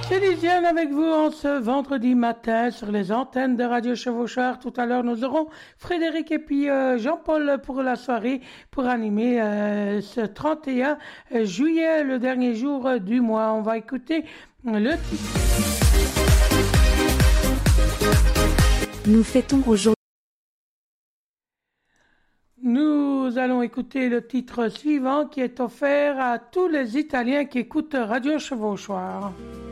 C'est Lisiane avec vous en ce vendredi matin sur les antennes de Radio Chevaucheur. Tout à l'heure, nous aurons Frédéric et puis Jean-Paul pour la soirée pour animer ce 31 juillet, le dernier jour du mois. On va écouter le titre. Nous fêtons aujourd'hui. Nous allons écouter le titre suivant qui est offert à tous les Italiens qui écoutent Radio Chevauchoir.